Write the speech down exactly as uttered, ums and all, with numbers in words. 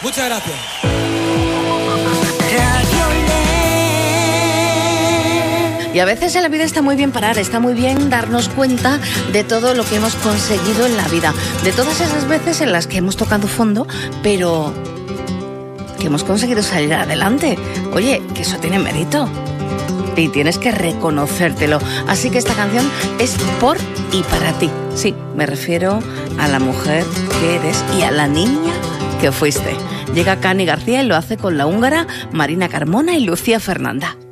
Muchas gracias. Y a veces en la vida está muy bien parar, está muy bien darnos cuenta de todo lo que hemos conseguido en la vida, de todas esas veces en las que hemos tocado fondo, pero que hemos conseguido salir adelante. Oye, que eso tiene mérito y tienes que reconocértelo. Así que esta canción es por y para ti. Sí, me refiero a la mujer que eres y a la niña que fuiste. Llega Cani García y lo hace con la húngara Marina Carmona y Lucía Fernanda.